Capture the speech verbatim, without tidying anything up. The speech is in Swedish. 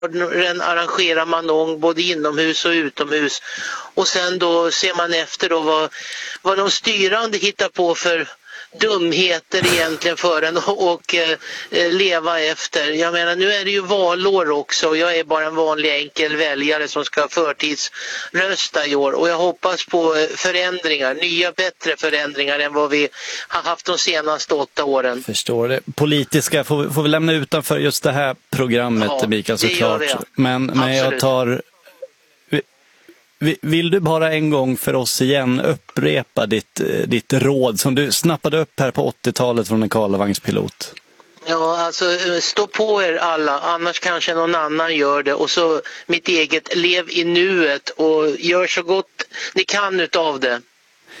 arrangerar man någon både inomhus och utomhus. Och sen då ser man efter då vad, vad de styrande hittar på för dumheter egentligen för en och, och eh, leva efter. Jag menar, nu är det ju valår också. Jag är bara en vanlig enkel väljare som ska förtidsrösta i år. Och jag hoppas på förändringar, nya bättre förändringar än vad vi har haft de senaste åtta åren. Förstår det. Politiska får, får vi lämna utanför just det här programmet, ja, Mikael, såklart. Men, men jag tar... Vill du bara en gång för oss igen upprepa ditt, ditt råd som du snappade upp här på åttiotalet från en Karlavagnspilot? Ja, alltså stå på er alla, annars kanske någon annan gör det. Och så mitt eget, lev i nuet och gör så gott ni kan utav det.